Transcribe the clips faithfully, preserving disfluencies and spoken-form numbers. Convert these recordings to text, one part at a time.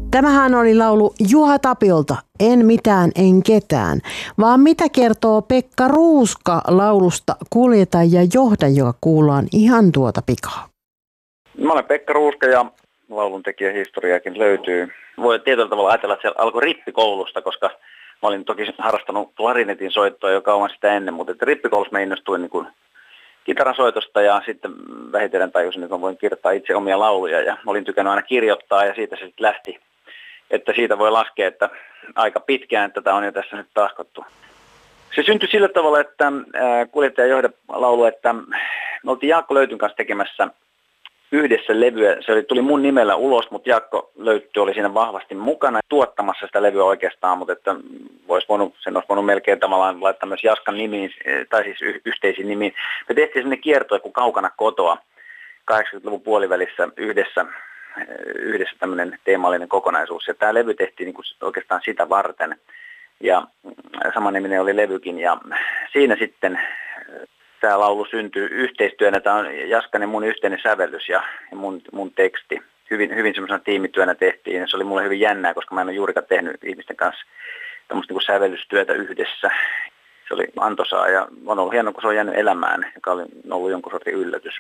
Tämähän oli laulu Juha Tapiolta, En mitään, en ketään. Vaan mitä kertoo Pekka Ruuska laulusta Kuljeta ja johda, joka kuullaan ihan tuota pikaa? Mä olen Pekka Ruuska ja lauluntekijän historiakin löytyy. Voi tietyllä tavalla ajatella, että se alkoi rippikoulusta, koska mä olin toki harrastanut klarinetin soittoa jo kauan sitä ennen, mutta että rippikoulussa mä innostuin niin kuin kitarasoitosta ja sitten vähitellen tajusin, että mä voin kirjoittaa itse omia lauluja ja olin tykännyt aina kirjoittaa ja siitä se sitten lähti. Että siitä voi laskea, että aika pitkään tätä on jo tässä nyt tahkottu. Se syntyi sillä tavalla, että Kuljettaja johda laulu, että me oltiin Jaakko Löytyn kanssa tekemässä yhdessä levyä. Se oli, tuli mun nimellä ulos, mutta Jaakko Löytty oli siinä vahvasti mukana tuottamassa sitä levyä oikeastaan, mutta että vois voinut, sen olisi voinut melkein tavallaan laittaa myös Jaskan nimiin, tai siis y- yhteisiin nimiin. Me tehtiin sellainen kiertue kuin Kaukana kotoa kahdeksankymmentäluvun puolivälissä yhdessä. yhdessä tämmöinen teemallinen kokonaisuus. Ja tämä levy tehtiin niin kuin oikeastaan sitä varten. Ja samanniminen oli levykin. Ja siinä sitten tämä laulu syntyi yhteistyönä. Tämä on Jaskan ja mun yhteinen sävellys ja mun, mun teksti. Hyvin, hyvin semmoisena tiimityönä tehtiin. Se oli mulle hyvin jännää, koska mä en ole juurikaan tehnyt ihmisten kanssa tämmöistä niin kuin sävellystyötä yhdessä. Se oli antoisaa ja on ollut hienoa, kun se on jäänyt elämään, joka oli ollut jonkun sortin yllätys.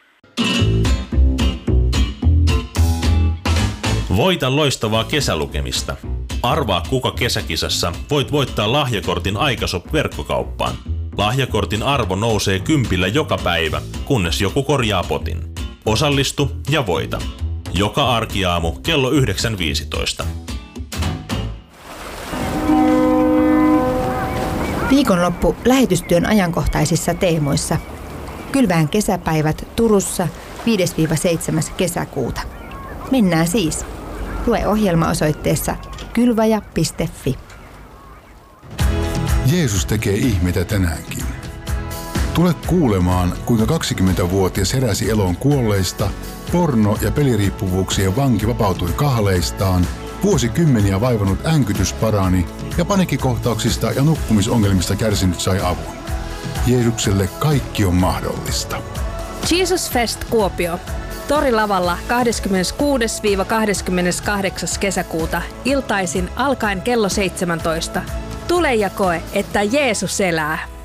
Voita loistavaa kesälukemista. Arvaa kuka kesäkisassa voit voittaa lahjakortin Aikashop-verkkokauppaan. Lahjakortin arvo nousee kympillä joka päivä, kunnes joku korjaa potin. Osallistu ja voita. Joka arkiaamu kello yhdeksän viisitoista. Viikonloppu lähetystyön ajankohtaisissa teemoissa. Kylvään kesäpäivät Turussa viides seitsemäs kesäkuuta. Mennään siis. Lue ohjelma osoitteessa kylvaja piste fi. Jeesus tekee ihmeitä tänäänkin. Tule kuulemaan, kuinka kaksikymmentävuotias heräsi eloon kuolleista, porno- ja peliriippuvuuksien vanki vapautui kahleistaan, vuosikymmeniä vaivannut änkytys parani ja paniikkikohtauksista ja nukkumisongelmista kärsinyt sai avun. Jeesukselle kaikki on mahdollista. Jesus Fest Kuopio. Torilavalla kahdeskymmeneskuudes kahdeskymmeneskahdeksas kesäkuuta iltaisin alkaen kello seitsemäntoista. Tule ja koe, että Jeesus elää.